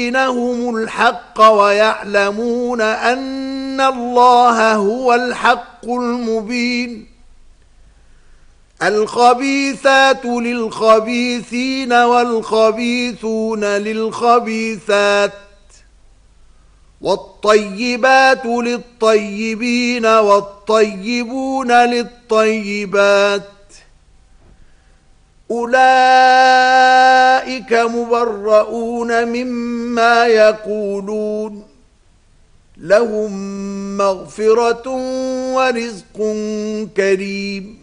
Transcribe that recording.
دينهم الحق ويعلمون أن الله هو الحق المبين. الخبيثات للخبيثين والخبيثون للخبيثات والطيبات للطيبين والطيبون للطيبات أولئك مبرؤون مما يقولون لهم مغفرة ورزق كريم.